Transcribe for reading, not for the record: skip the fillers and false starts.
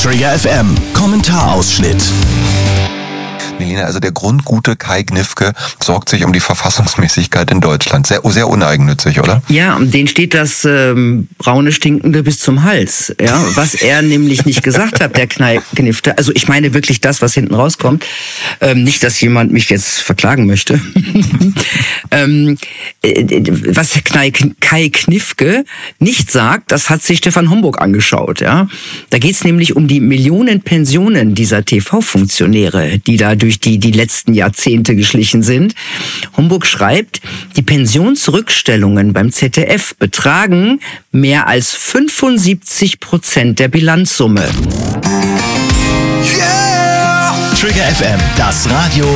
Trigger FM Kommentarausschnitt. Melina, also der grundgute Kai Gniffke sorgt sich um die Verfassungsmäßigkeit in Deutschland. Sehr, sehr uneigennützig, oder? Ja, denen steht das braune Stinkende bis zum Hals. Ja, was er nämlich nicht gesagt hat, der Kai Gniffke. Also ich meine wirklich das, was hinten rauskommt. Nicht, dass jemand mich jetzt verklagen möchte. Was Kai Gniffke nicht sagt, das hat sich Stefan Homburg angeschaut. Ja, da geht's nämlich um die Millionen Pensionen dieser TV-Funktionäre, die da durch die letzten Jahrzehnte geschlichen sind. Homburg schreibt, die Pensionsrückstellungen beim ZDF betragen mehr als 75% der Bilanzsumme. Yeah! Trigger FM, das Radio